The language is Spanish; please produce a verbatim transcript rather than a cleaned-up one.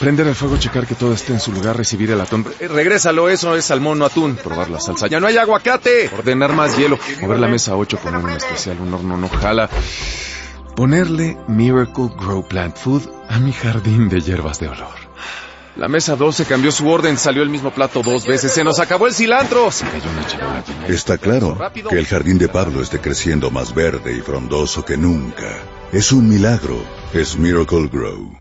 Prender el fuego, checar que todo esté en su lugar, recibir el atún. Eh, regrésalo, eso es salmón, no atún. Probar la salsa. ¡Ya no hay aguacate! Ordenar más hielo. Mover la mesa ocho, poner un especial, un horno no jala. Ponerle Miracle Grow Plant Food a mi jardín de hierbas de olor. La mesa doce cambió su orden, salió el mismo plato dos veces. ¡Se nos acabó el cilantro! Se cayó una charola llena de- Está claro que el jardín de Pablo esté creciendo más verde y frondoso que nunca. Es un milagro. Es Miracle Grow.